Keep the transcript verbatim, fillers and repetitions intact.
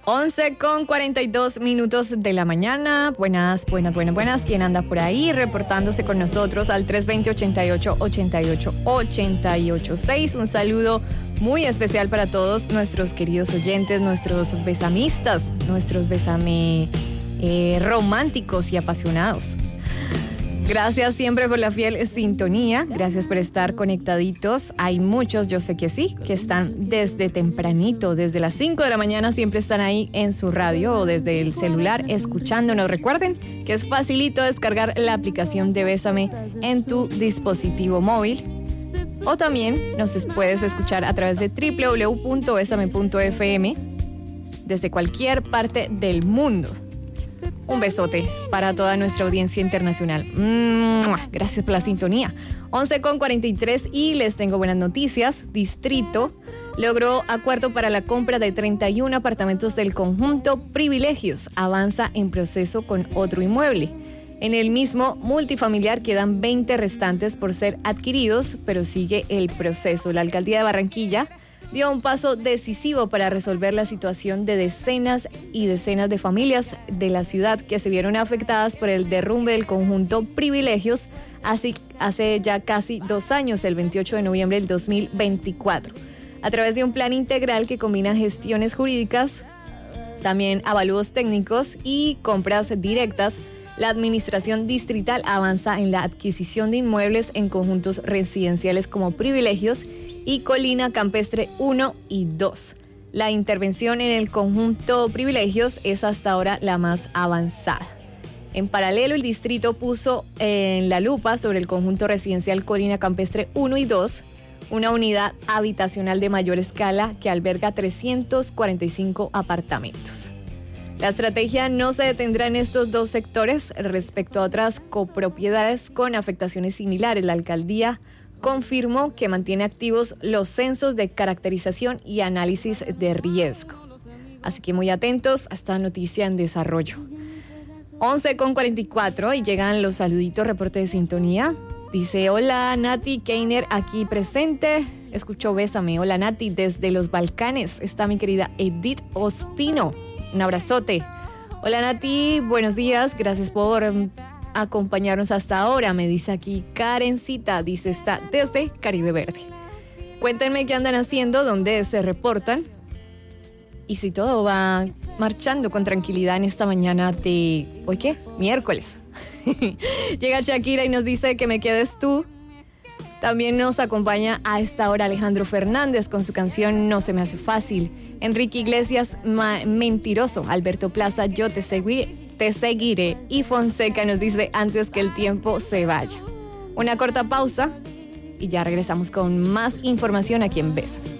once con cuarenta y dos minutos de la mañana. Buenas, buenas, buenas, buenas. ¿Quién anda por ahí reportándose con nosotros al tres dos cero, ochenta y ocho, ochenta y ocho, ochenta y ocho seis? Un saludo muy especial para todos nuestros queridos oyentes, nuestros besamistas, nuestros besame eh, románticos y apasionados. Gracias siempre por la fiel sintonía, gracias por estar conectaditos. Hay muchos, yo sé que sí, que están desde tempranito, desde las cinco de la mañana siempre están ahí en su radio o desde el celular escuchándonos. Recuerden que es facilito descargar la aplicación de Bésame en tu dispositivo móvil. O también nos puedes escuchar a través de doble u doble u doble u punto besame punto efe eme desde cualquier parte del mundo. Un besote para toda nuestra audiencia internacional. ¡Mua! Gracias por la sintonía. once con cuarenta y tres y les tengo buenas noticias. Distrito logró acuerdo para la compra de treinta y uno apartamentos del conjunto Privilegios. Avanza en proceso con otro inmueble. En el mismo multifamiliar quedan veinte restantes por ser adquiridos, pero sigue el proceso. La alcaldía de Barranquilla dio un paso decisivo para resolver la situación de decenas y decenas de familias de la ciudad que se vieron afectadas por el derrumbe del conjunto Privilegios hace, hace ya casi dos años, el veintiocho de noviembre del dos mil veinticuatro. A través de un plan integral que combina gestiones jurídicas, también avalúos técnicos y compras directas, la administración distrital avanza en la adquisición de inmuebles en conjuntos residenciales como Privilegios y Colina Campestre uno y dos. La intervención en el conjunto Privilegios es hasta ahora la más avanzada. En paralelo, el distrito puso en la lupa sobre el conjunto residencial Colina Campestre uno y dos, una unidad habitacional de mayor escala que alberga trescientos cuarenta y cinco apartamentos. La estrategia no se detendrá en estos dos sectores respecto a otras copropiedades con afectaciones similares. La alcaldía confirmó que mantiene activos los censos de caracterización y análisis de riesgo. Así que muy atentos a esta noticia en desarrollo. once con cuarenta y cuatro y llegan los saluditos, reporte de sintonía. Dice, hola Nati Keiner, aquí presente. Escuchó Bésame. Hola Nati, desde los Balcanes está mi querida Edith Ospino. Un abrazote. Hola Nati, buenos días, gracias por acompañarnos hasta ahora, me dice aquí Karencita, dice está desde Caribe Verde. Cuéntenme qué andan haciendo, dónde se reportan y si todo va marchando con tranquilidad en esta mañana de, ¿hoy qué? Miércoles. Llega Shakira y nos dice que me quedes tú. También nos acompaña a esta hora Alejandro Fernández con su canción No se me hace fácil. Enrique Iglesias, ma- Mentiroso. Alberto Plaza, Yo te seguiré. Te seguiré. Y Fonseca nos dice Antes que el tiempo se vaya. Una corta pausa y ya regresamos con más información aquí en Bésame.